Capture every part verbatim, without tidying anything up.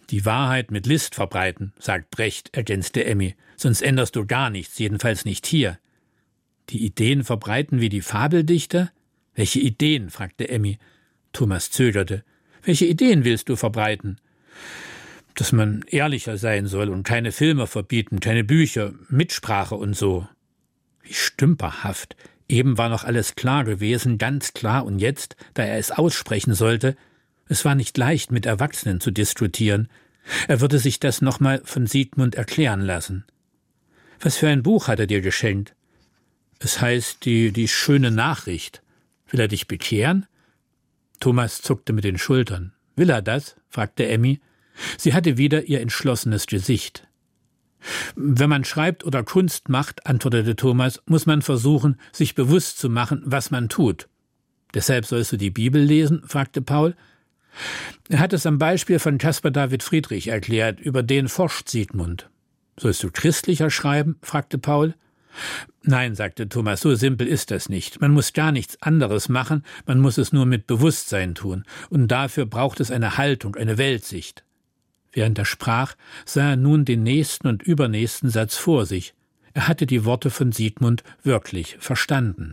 Die Wahrheit mit List verbreiten, sagt Brecht, ergänzte Emmy, sonst änderst du gar nichts, jedenfalls nicht hier. Die Ideen verbreiten wie die Fabeldichter? Welche Ideen? fragte Emmy. Thomas zögerte. Welche Ideen willst du verbreiten? Dass man ehrlicher sein soll und keine Filme verbieten, keine Bücher, Mitsprache und so. Wie stümperhaft. Eben war noch alles klar gewesen, ganz klar, und jetzt, da er es aussprechen sollte, es war nicht leicht, mit Erwachsenen zu diskutieren. Er würde sich das nochmal von Sigmund erklären lassen. Was für ein Buch hat er dir geschenkt? Es heißt die, die schöne Nachricht. Will er dich bekehren? Thomas zuckte mit den Schultern. Will er das? fragte Emmy. Sie hatte wieder ihr entschlossenes Gesicht. Wenn man schreibt oder Kunst macht, antwortete Thomas, muss man versuchen, sich bewusst zu machen, was man tut. Deshalb sollst du die Bibel lesen? fragte Paul. Er hat es am Beispiel von Caspar David Friedrich erklärt, über den forscht Sigmund. Sollst du christlicher schreiben? fragte Paul. Nein, sagte Thomas, so simpel ist das nicht. Man muss gar nichts anderes machen, man muss es nur mit Bewusstsein tun. Und dafür braucht es eine Haltung, eine Weltsicht. Während er sprach, sah er nun den nächsten und übernächsten Satz vor sich. Er hatte die Worte von Sigmund wirklich verstanden.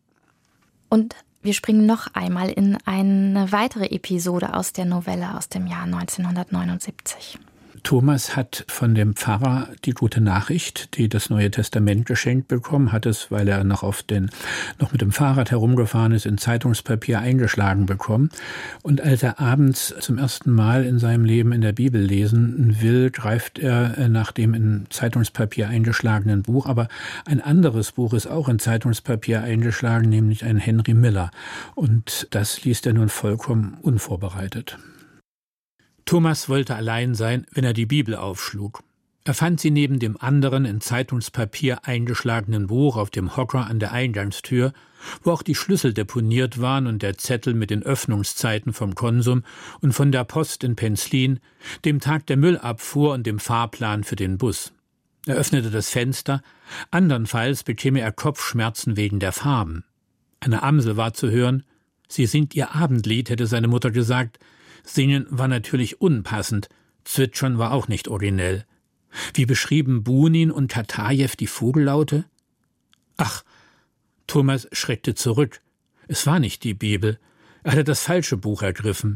Und wir springen noch einmal in eine weitere Episode aus der Novelle aus dem Jahr neunzehnhundertneunundsiebzig. Thomas hat von dem Pfarrer die gute Nachricht, die das Neue Testament geschenkt bekommen, hat es, weil er noch auf den, noch mit dem Fahrrad herumgefahren ist, in Zeitungspapier eingeschlagen bekommen. Und als er abends zum ersten Mal in seinem Leben in der Bibel lesen will, greift er nach dem in Zeitungspapier eingeschlagenen Buch. Aber ein anderes Buch ist auch in Zeitungspapier eingeschlagen, nämlich ein Henry Miller. Und das liest er nun vollkommen unvorbereitet. Thomas wollte allein sein, wenn er die Bibel aufschlug. Er fand sie neben dem anderen in Zeitungspapier eingeschlagenen Buch auf dem Hocker an der Eingangstür, wo auch die Schlüssel deponiert waren und der Zettel mit den Öffnungszeiten vom Konsum und von der Post in Penzlin, dem Tag der Müllabfuhr und dem Fahrplan für den Bus. Er öffnete das Fenster, andernfalls bekäme er Kopfschmerzen wegen der Farben. Eine Amsel war zu hören. »Sie singt ihr Abendlied«, hätte seine Mutter gesagt. Singen war natürlich unpassend, Zwitschern war auch nicht originell. Wie beschrieben Bunin und Tatajew die Vogellaute? Ach, Thomas schreckte zurück. Es war nicht die Bibel. Er hatte das falsche Buch ergriffen.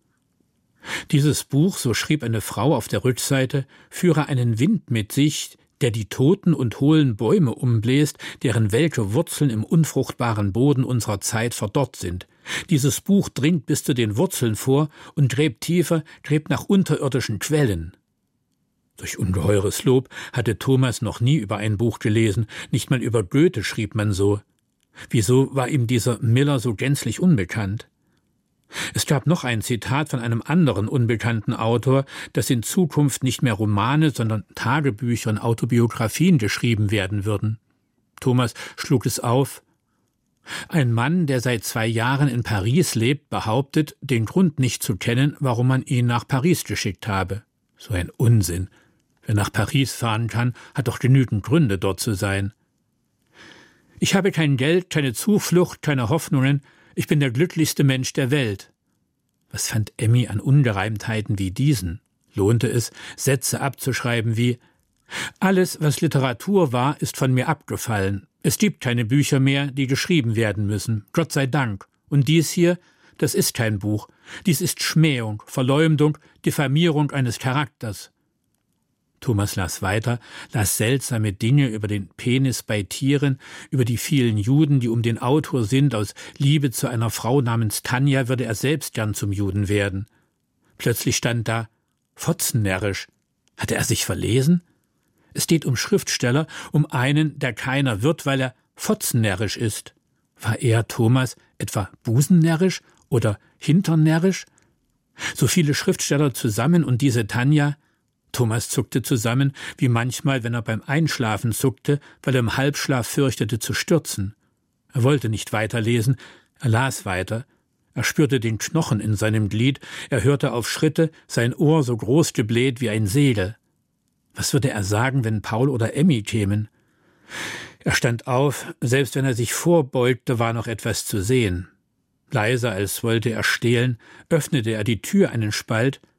Dieses Buch, so schrieb eine Frau auf der Rückseite, führe einen Wind mit sich, der die toten und hohlen Bäume umbläst, deren welke Wurzeln im unfruchtbaren Boden unserer Zeit verdorrt sind. Dieses Buch dringt bis zu den Wurzeln vor und gräbt tiefer, gräbt nach unterirdischen Quellen. Durch ungeheures Lob hatte Thomas noch nie über ein Buch gelesen, nicht mal über Goethe schrieb man so. Wieso war ihm dieser Miller so gänzlich unbekannt? Es gab noch ein Zitat von einem anderen unbekannten Autor, dass in Zukunft nicht mehr Romane, sondern Tagebücher und Autobiografien geschrieben werden würden. Thomas schlug es auf. Ein Mann, der seit zwei Jahren in Paris lebt, behauptet, den Grund nicht zu kennen, warum man ihn nach Paris geschickt habe. So ein Unsinn. Wer nach Paris fahren kann, hat doch genügend Gründe, dort zu sein. Ich habe kein Geld, keine Zuflucht, keine Hoffnungen. Ich bin der glücklichste Mensch der Welt. Was fand Emmy an Ungereimtheiten wie diesen? Lohnte es, Sätze abzuschreiben wie »Alles, was Literatur war, ist von mir abgefallen. Es gibt keine Bücher mehr, die geschrieben werden müssen. Gott sei Dank. Und dies hier, das ist kein Buch. Dies ist Schmähung, Verleumdung, Diffamierung eines Charakters.« Thomas las weiter, las seltsame Dinge über den Penis bei Tieren, über die vielen Juden, die um den Autor sind. Aus Liebe zu einer Frau namens Tanja würde er selbst gern zum Juden werden. Plötzlich stand da »Fotzennärrisch«. Hatte er sich verlesen? Es geht um Schriftsteller, um einen, der keiner wird, weil er fotzennärrisch ist. War er, Thomas, etwa busennärrisch oder hinternärrisch? So viele Schriftsteller zusammen und diese Tanja? Thomas zuckte zusammen, wie manchmal, wenn er beim Einschlafen zuckte, weil er im Halbschlaf fürchtete zu stürzen. Er wollte nicht weiterlesen, er las weiter. Er spürte den Knochen in seinem Glied, er hörte auf Schritte, sein Ohr so groß gebläht wie ein Segel. Was würde er sagen, wenn Paul oder Emmy kämen? Er stand auf, selbst wenn er sich vorbeugte, war noch etwas zu sehen. Leise, als wollte er stehlen, öffnete er die Tür einen Spalt.